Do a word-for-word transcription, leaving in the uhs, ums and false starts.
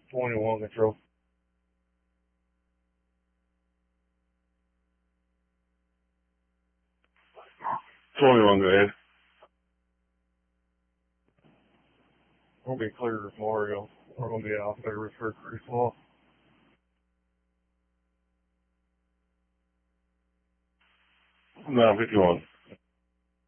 twenty-one control. twenty-one, go ahead. We'll be clear of Mario. We're going to be out there with her pretty small. No, fifty-one.